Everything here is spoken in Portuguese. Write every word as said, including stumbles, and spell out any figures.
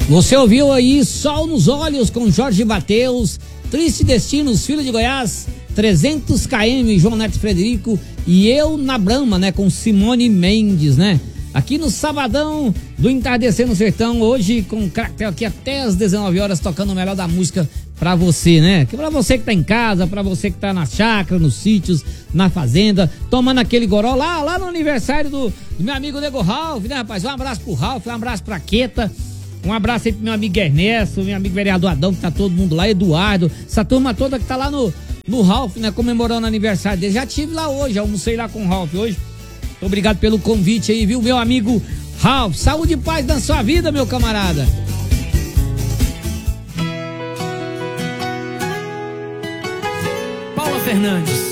Você ouviu aí Sol nos Olhos com Jorge Mateus, Triste Destinos, Filho de Goiás, trezentos quilômetros, João Neto Frederico e Eu na Brama, né, com Simone Mendes, né? Aqui no Sabadão do Entardecer no Sertão, hoje com cartel aqui até as dezenove horas, tocando o melhor da música pra você, né? Que pra você que tá em casa, pra você que tá na chácara, nos sítios, na fazenda, tomando aquele goró lá, lá no aniversário do, do meu amigo Nego Ralph, né, rapaz? Um abraço pro Ralph, um abraço pra Queta, um abraço aí pro meu amigo Ernesto, meu amigo vereador Adão, que tá todo mundo lá, Eduardo, essa turma toda que tá lá no, no Ralph, né, comemorando o aniversário dele. Já tive lá hoje, almocei lá com o Ralph hoje. Obrigado pelo convite aí, viu, meu amigo Ralph? Saúde e paz na sua vida, meu camarada. Paula Fernandes.